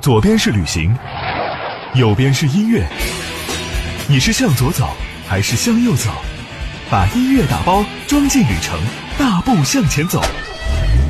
左边是旅行，右边是音乐。你是向左走还是向右走？把音乐打包装进旅程，大步向前走。